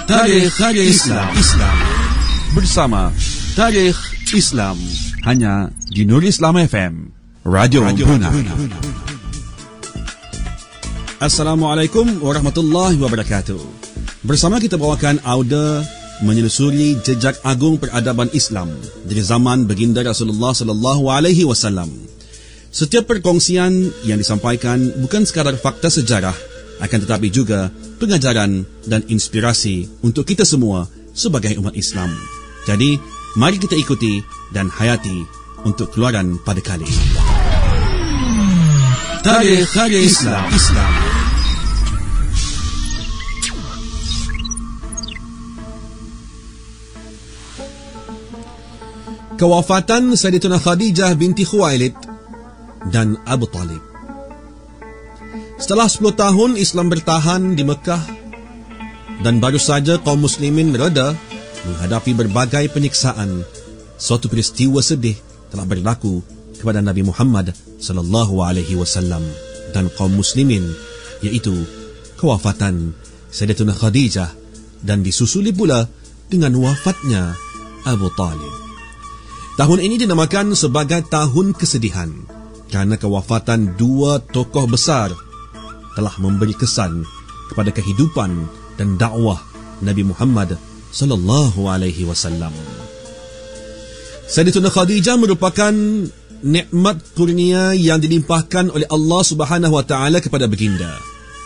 Tarikh Islam bersama Tarikh Islam hanya di Nur Islam FM, Radio Buna. Assalamualaikum warahmatullahi wabarakatuh. Bersama kita bawakan audio menyusuri jejak agung peradaban Islam dari zaman baginda Rasulullah sallallahu alaihi wasallam. Setiap perkongsian yang disampaikan bukan sekadar fakta sejarah, akan tetapi juga pengajaran dan inspirasi untuk kita semua sebagai umat Islam. Jadi, mari kita ikuti dan hayati untuk keluaran pada kali. Tarikh Islam. Kewafatan Sayyidatunah Khadijah binti Khuwailid dan Abu Talib. Setelah 10 tahun Islam bertahan di Mekah dan baru saja kaum muslimin mereda menghadapi berbagai penyiksaan, suatu peristiwa sedih telah berlaku kepada Nabi Muhammad sallallahu alaihi wasallam dan kaum muslimin, yaitu kewafatan Sayyidatunah Khadijah dan disusuli pula dengan wafatnya Abu Talib. Tahun ini dinamakan sebagai tahun kesedihan kerana kewafatan dua tokoh besar telah memberi kesan kepada kehidupan dan dakwah Nabi Muhammad sallallahu alaihi wasallam. Sayyidatunah Khadijah merupakan nikmat kurnia yang dilimpahkan oleh Allah Subhanahu wa taala kepada baginda.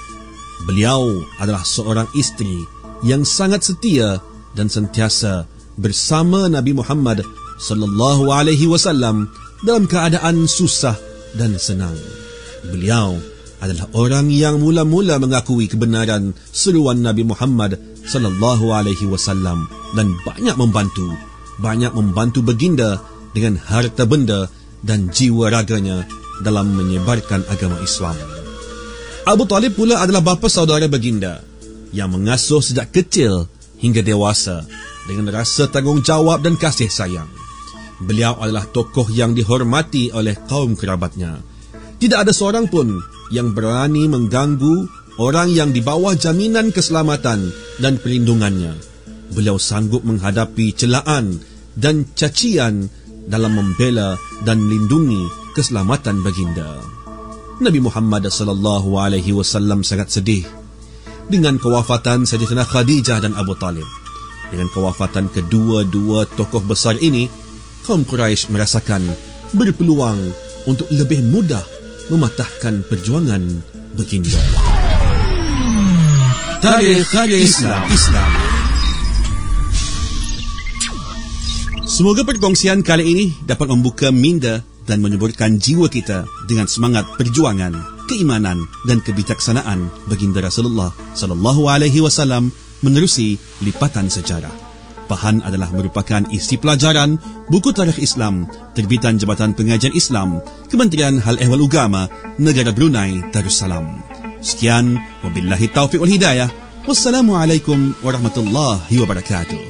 Beliau adalah seorang isteri yang sangat setia dan sentiasa bersama Nabi Muhammad sallallahu alaihi wasallam dalam keadaan susah dan senang. Beliau adalah orang yang mula-mula mengakui kebenaran seruan Nabi Muhammad sallallahu alaihi wasallam dan banyak membantu baginda dengan harta benda dan jiwa raganya dalam menyebarkan agama Islam. Abu Talib pula adalah bapa saudara baginda yang mengasuh sejak kecil hingga dewasa dengan rasa tanggungjawab dan kasih sayang. Beliau adalah tokoh yang dihormati oleh kaum kerabatnya. Tidak ada seorang pun yang berani mengganggu orang yang di bawah jaminan keselamatan dan perlindungannya. Beliau sanggup menghadapi celaan dan cacian dalam membela dan melindungi keselamatan baginda. Nabi Muhammad sallallahu alaihi wasallam sangat sedih dengan kewafatan Sayyidatunah Khadijah dan Abu Talib. Dengan kewafatan kedua-dua tokoh besar ini, kaum Quraisy merasakan berpeluang untuk lebih mudah mematahkan perjuangan baginda. Tarikh Islam. Semoga perkongsian kali ini dapat membuka minda dan menyuburkan jiwa kita dengan semangat perjuangan, keimanan dan kebijaksanaan baginda Rasulullah sallallahu alaihi wasallam menerusi lipatan sejarah. Bahan adalah merupakan isi pelajaran buku Tarikh Islam terbitan Jabatan Pengajian Islam, Kementerian Hal Ehwal Ugama, Negara Brunei Darussalam. Sekian, wabillahi taufiq wal hidayah. Wassalamualaikum warahmatullahi wabarakatuh.